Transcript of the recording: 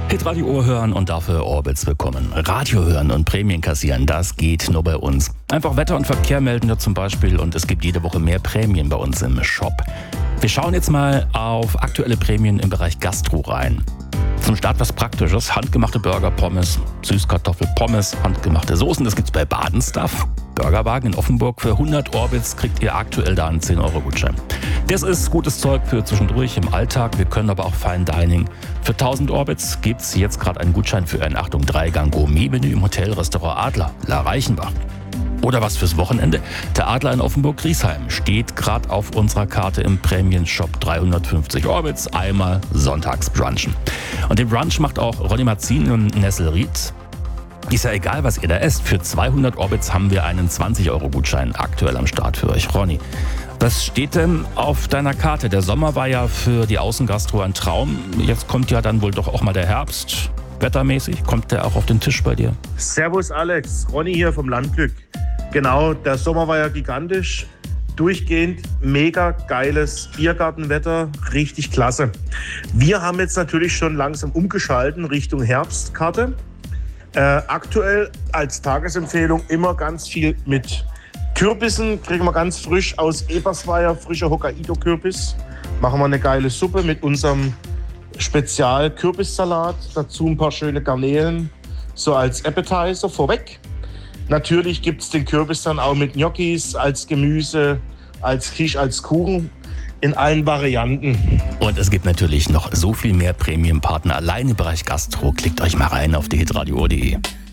Hitradio Ohr hören und dafür Orbits bekommen. Radio hören und Prämien kassieren, das geht nur bei uns. Einfach Wetter und Verkehr melden wir zum Beispiel und es gibt jede Woche mehr Prämien bei uns im Shop. Wir schauen jetzt mal auf aktuelle Prämien im Bereich Gastro rein. Zum Start was Praktisches, handgemachte Burger, Pommes, Süßkartoffel, Pommes, handgemachte Soßen, das gibt's bei Badenstuff. Burgerwagen in Offenburg für 100 Orbits kriegt ihr aktuell da einen 10-Euro-Gutschein. Das ist gutes Zeug für zwischendurch im Alltag, wir können aber auch Fine Dining. Für 1000 Orbits gibt's jetzt gerade einen Gutschein für ein 3-Gang-Gourmet-Menü im Hotel-Restaurant Adler, La Reichenbach. Oder was fürs Wochenende? Der Adler in Offenburg-Griesheim steht gerade auf unserer Karte im Prämien-Shop. 350 Orbits, einmal sonntags brunchen. Und den Brunch macht auch Ronny Marzin im Nesselried. Ist ja egal, was ihr da esst. Für 200 Orbits haben wir einen 20-Euro-Gutschein aktuell am Start für euch. Ronny, was steht denn auf deiner Karte? Der Sommer war ja für die Außengastro ein Traum. Jetzt kommt ja dann wohl doch auch mal der Herbst. Wettermäßig, kommt der auch auf den Tisch bei dir? Servus Alex, Ronny hier vom Landglück. Genau, der Sommer war ja gigantisch. Durchgehend mega geiles Biergartenwetter, richtig klasse. Wir haben jetzt natürlich schon langsam umgeschalten Richtung Herbstkarte. Aktuell als Tagesempfehlung immer ganz viel mit Kürbissen. Kriegen wir ganz frisch aus Ebersweier, frischer Hokkaido-Kürbis. Machen wir eine geile Suppe mit unserem Spezial-Kürbissalat. Dazu ein paar schöne Garnelen, so als Appetizer vorweg. Natürlich gibt es den Kürbis dann auch mit Gnocchis, als Gemüse, als Quiche, als Kuchen, in allen Varianten. Und es gibt natürlich noch so viel mehr Premium-Partner allein im Bereich Gastro. Klickt euch mal rein auf die hitradio.de.